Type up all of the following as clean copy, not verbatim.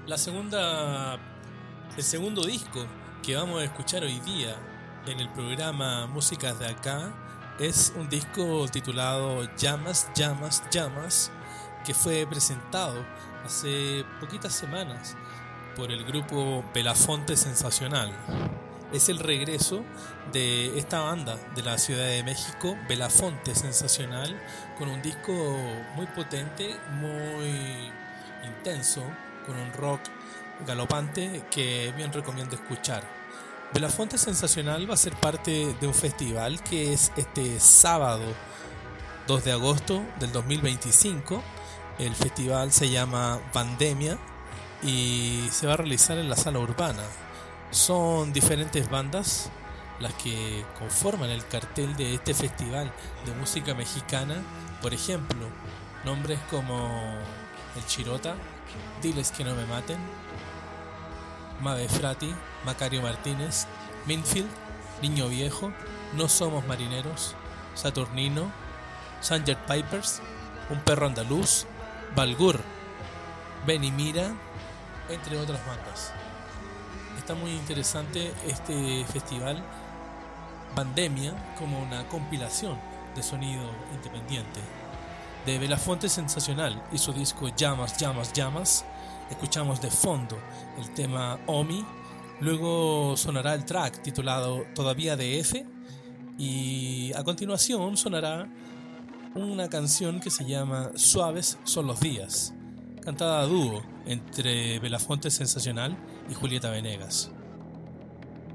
La segunda, el segundo disco que vamos a escuchar hoy día en el programa Músicas de Acá es un disco titulado Llamas, Llamas, Llamas, que fue presentado hace poquitas semanas por el grupo Belafonte Sensacional. Es el regreso de esta banda de la Ciudad de México, Belafonte Sensacional, con un disco muy potente, muy intenso, con un rock galopante que bien recomiendo escuchar. Belafonte Sensacional va a ser parte de un festival que es este sábado 2 de agosto del 2025. El festival se llama Pandemia y se va a realizar en la Sala Urbana. Son diferentes bandas las que conforman el cartel de este festival de música mexicana. Por ejemplo, nombres como El Chirota, Diles que no me maten, Mabe Frati, Macario Martínez, Minfield, Niño Viejo, No Somos Marineros, Saturnino, Sanger Pipers, Un Perro Andaluz, Balgur, Ven y Mira, entre otras bandas. Está muy interesante este festival Pandemia como una compilación de sonido independiente. De Belafonte Sensacional y su disco Llamas, Llamas, Llamas, escuchamos de fondo el tema Omi, luego sonará el track titulado Todavía DF y a continuación sonará una canción que se llama Suaves son los días, cantada a dúo entre Belafonte Sensacional y Julieta Venegas.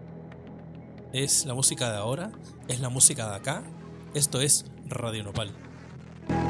Es la música de ahora, es la música de acá, esto es Radio Nopal.